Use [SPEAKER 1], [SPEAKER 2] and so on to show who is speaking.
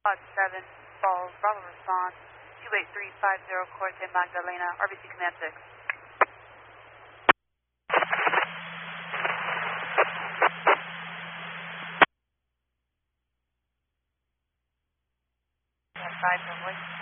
[SPEAKER 1] 7 Falls, Bravo response, 28350 Corte Magdalena, RBC Command 6. 5 from Voice.